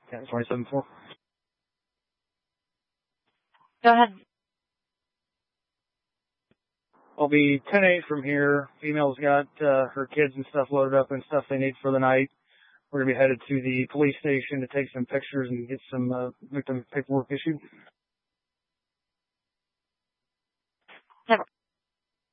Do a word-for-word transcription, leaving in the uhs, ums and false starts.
Yeah, twenty-seven four. Go ahead. I'll be ten eight from here. Female's got uh, her kids and stuff loaded up and stuff they need for the night. We're going to be headed to the police station to take some pictures and get some uh, victim paperwork issued. Never.